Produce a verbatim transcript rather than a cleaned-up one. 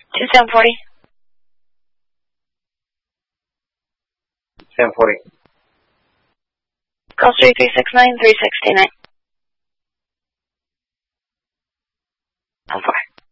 Two seven forty. seven forty. Call three three six nine three six two nine.